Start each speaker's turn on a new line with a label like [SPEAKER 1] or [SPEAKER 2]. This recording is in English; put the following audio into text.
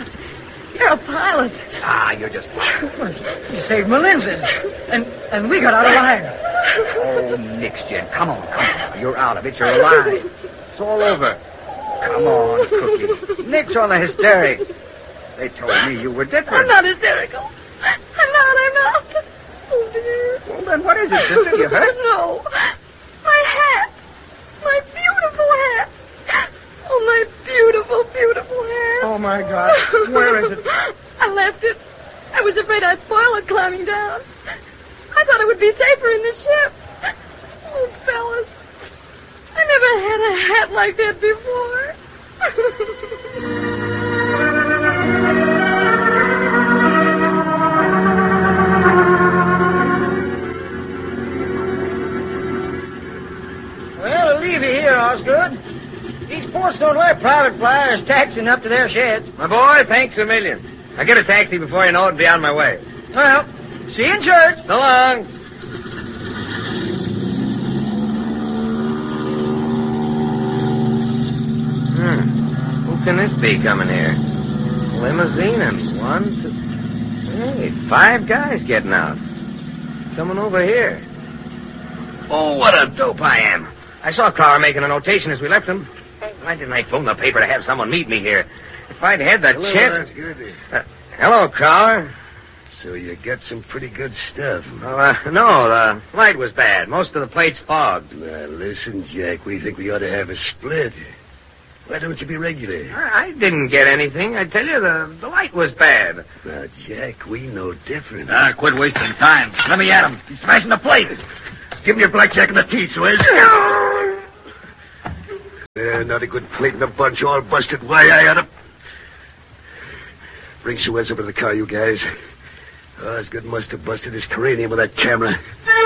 [SPEAKER 1] You're a pilot.
[SPEAKER 2] Ah, you're just...
[SPEAKER 3] You saved my lenses. And we got out alive.
[SPEAKER 2] Oh, Nix, Jen, come on. You're out of it. You're alive. It's all over. Come on, Cookie. Nix on the hysterics. They told me you were different.
[SPEAKER 1] I'm not hysterical. I'm not. Oh, dear.
[SPEAKER 2] Well, then what is it, sister? You hurt?
[SPEAKER 1] No. My hat. My beautiful hat. Oh, my beautiful, beautiful hat.
[SPEAKER 3] Oh, my God. Where is it?
[SPEAKER 1] I left it. I was afraid I'd spoil it climbing down. I thought it would be safer in the ship. Oh, fellas. I never had a hat like that before.
[SPEAKER 3] Well, I'll leave you here, Osgood. These ports don't let private flyers taxiing up to their sheds.
[SPEAKER 4] My boy, thanks a million. I'll get a taxi before you know it and be on my way.
[SPEAKER 3] Well, see you in church.
[SPEAKER 4] So long. Who can this be coming here? Limousine and 1, 2... Hey, 5 guys getting out. Coming over here. Oh, what a dope I am. I saw Clara making a notation as we left him. Why didn't I phone the paper to have someone meet me here? If I'd had the chance...
[SPEAKER 5] That's good.
[SPEAKER 4] Hello, Crowler.
[SPEAKER 5] So you got some pretty good stuff.
[SPEAKER 4] Well, no, the light was bad. Most of the plate's fogged.
[SPEAKER 5] Now, listen, Jack, we think we ought to have a split. Why don't you be regular?
[SPEAKER 4] I didn't get anything. I tell you, the light was bad.
[SPEAKER 5] Now, Jack, we know different.
[SPEAKER 2] Quit wasting time. Let me at him. He's smashing the plate.
[SPEAKER 5] Give me your blackjack in the teeth, Swizz. Not a good plate in the bunch, all busted. Why, I ought to... Bring Suez over to the car, you guys. Osgood must have busted his cranium with that camera.